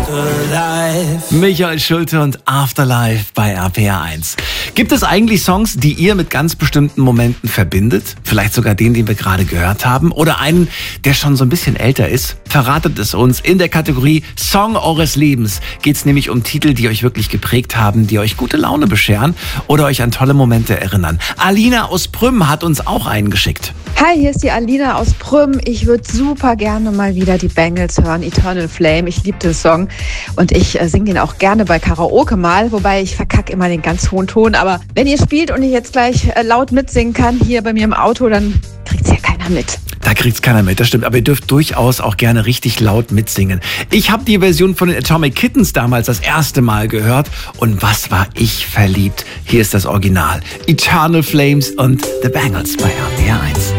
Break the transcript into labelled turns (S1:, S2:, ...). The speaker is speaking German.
S1: Michael Schulte und Afterlife bei RPR 1. Gibt es eigentlich Songs, die ihr mit ganz bestimmten Momenten verbindet? Vielleicht sogar den wir gerade gehört haben? Oder einen, der schon so ein bisschen älter ist? Verratet es uns. In der Kategorie Song eures Lebens geht es nämlich um Titel, die euch wirklich geprägt haben, die euch gute Laune bescheren oder euch an tolle Momente erinnern. Alina aus Prüm hat uns auch einen geschickt.
S2: Hi, hier ist die Alina aus Prüm. Ich würde super gerne mal wieder die Bangles hören, Eternal Flame. Ich liebe den Song und ich singe den auch gerne bei Karaoke mal, wobei ich verkacke immer den ganz hohen Ton. Aber wenn ihr spielt und ich jetzt gleich laut mitsingen kann hier bei mir im Auto, dann kriegt's ja keiner mit.
S1: Da kriegt's keiner mit, das stimmt. Aber ihr dürft durchaus auch gerne richtig laut mitsingen. Ich habe die Version von den Atomic Kittens damals das erste Mal gehört. Und was war ich verliebt? Hier ist das Original. Eternal Flames und The Bangles bei RPR 1.